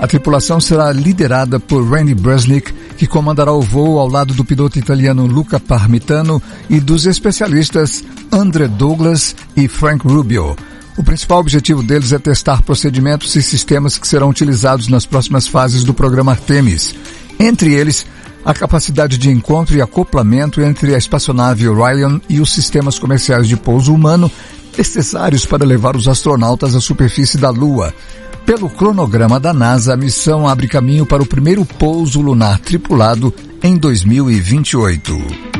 A tripulação será liderada por Randy Bresnik, que comandará o voo ao lado do piloto italiano Luca Parmitano e dos especialistas Andre Douglas e Frank Rubio. O principal objetivo deles é testar procedimentos e sistemas que serão utilizados nas próximas fases do programa Artemis. Entre eles, a capacidade de encontro e acoplamento entre a espaçonave Orion e os sistemas comerciais de pouso humano necessários para levar os astronautas à superfície da Lua. Pelo cronograma da NASA, a missão abre caminho para o primeiro pouso lunar tripulado em 2028.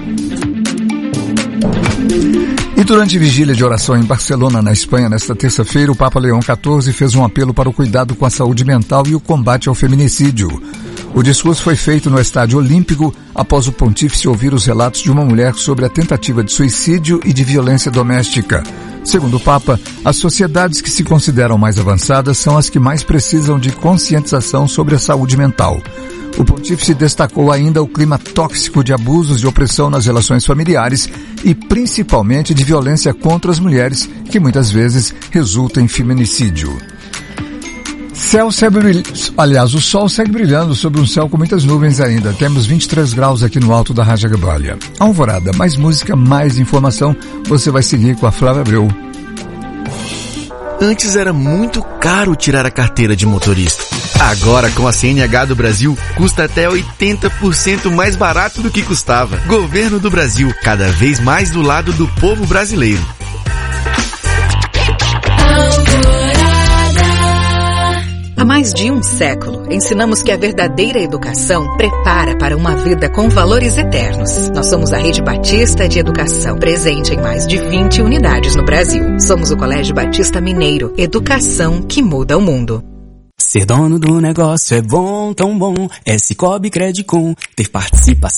E durante vigília de oração em Barcelona, na Espanha, nesta terça-feira, o Papa Leão XIV fez um apelo para o cuidado com a saúde mental e o combate ao feminicídio. O discurso foi feito no Estádio Olímpico após o pontífice ouvir os relatos de uma mulher sobre a tentativa de suicídio e de violência doméstica. Segundo o Papa, as sociedades que se consideram mais avançadas são as que mais precisam de conscientização sobre a saúde mental. O pontífice destacou ainda o clima tóxico de abusos e opressão nas relações familiares e principalmente de violência contra as mulheres, que muitas vezes resulta em feminicídio. O sol segue brilhando sobre um céu com muitas nuvens ainda. Temos 23 graus aqui no alto da Raja Gabalha. Alvorada, mais música, mais informação. Você vai seguir com a Flávia Abreu. Antes era muito caro tirar a carteira de motorista. Agora, com a CNH do Brasil, custa até 80% mais barato do que custava. Governo do Brasil, cada vez mais do lado do povo brasileiro. Há mais de um século, ensinamos que a verdadeira educação prepara para uma vida com valores eternos. Nós somos a Rede Batista de Educação, presente em mais de 20 unidades no Brasil. Somos o Colégio Batista Mineiro, educação que muda o mundo. Ser dono do negócio é bom, tão bom, é Cicobi Credicom, ter participação.